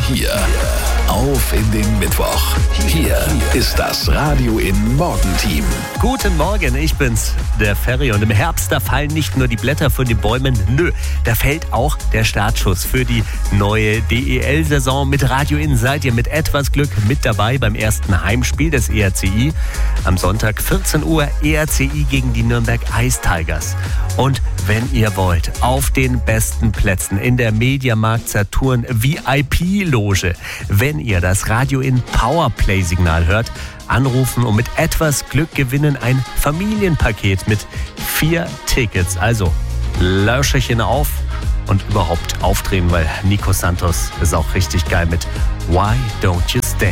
hier. Auf in den Mittwoch. Hier ist das Radio in Morgenteam. Guten Morgen, ich bin's, der Ferry. Und im Herbst, da fallen nicht nur die Blätter von den Bäumen, da fällt auch der Startschuss für die neue DEL-Saison. Mit Radio In seid ihr mit etwas Glück mit dabei beim ersten Heimspiel des ERCI. Am Sonntag 14 Uhr ERCI gegen die Nürnberg Ice Tigers. Und wenn ihr wollt, auf den besten Plätzen in der Mediamarkt Saturn VIP-Loge. Wenn ihr das Radio In Powerplay-Signal hört, anrufen und mit etwas Glück gewinnen ein Familienpaket mit 4 Tickets. Also Löscherchen auf und überhaupt aufdrehen, weil Nico Santos ist auch richtig geil mit Why Don't You Stay?